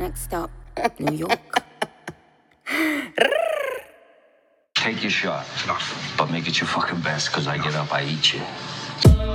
Next up, New York. Take your shot, but make it your fucking best, cause I get up, I eat you.